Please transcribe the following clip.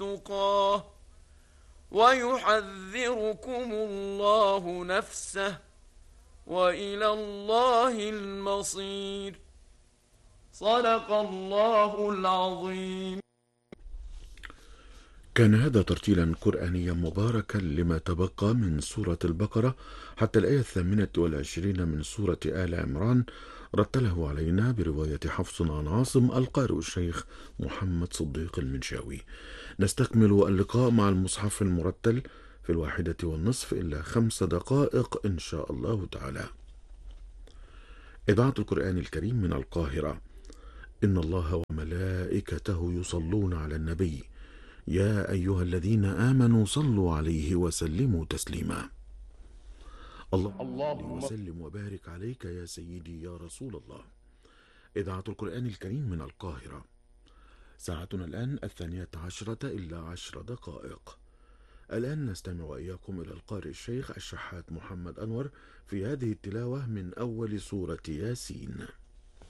تقاه ويحذركم الله نفسه وإلى الله المصير. صدق الله العظيم. كان هذا ترتيلا قرآنيا مباركا لما تبقى من سورة البقرة حتى الآية 28 من سورة آل عمران، رتله علينا برواية حفص عن عاصم القارئ الشيخ محمد صديق المنشاوي. نستكمل اللقاء مع المصحف المرتل في 1:30 إلا 5 دقائق إن شاء الله تعالى. إذاعة القرآن الكريم من القاهرة. إن الله وملائكته يصلون على النبي يا أيها الذين آمنوا صلوا عليه وسلموا تسليما. اللهم وسلم وبارك عليك يا سيدي يا رسول الله. إذاعة القرآن الكريم من القاهرة. ساعتنا الآن 12 إلا 10 دقائق. الآن نستمع وإياكم إلى القارئ الشيخ الشحات محمد أنور في هذه التلاوة من أول سورة ياسين.